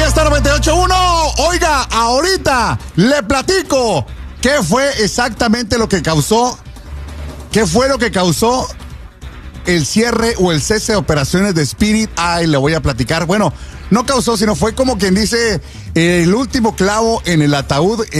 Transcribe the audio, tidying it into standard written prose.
Fiesta 98.1. Oiga, ahorita le platico qué fue exactamente lo que causó, el cierre o el cese de operaciones de Spirit. Ay, le voy a platicar. Bueno, no causó, sino fue como quien dice el último clavo en el ataúd